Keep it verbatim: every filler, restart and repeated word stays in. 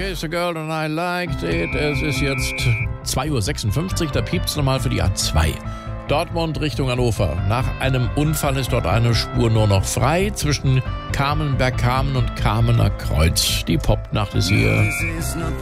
Chase a Girl and I Liked It. Es ist jetzt zwei Uhr sechsundfünfzig, da piept's nochmal für die A zwei. Dortmund Richtung Hannover. Nach einem Unfall ist dort eine Spur nur noch frei zwischen Kamenberg-Kamen und Kamener Kreuz. Die Popnacht ist hier.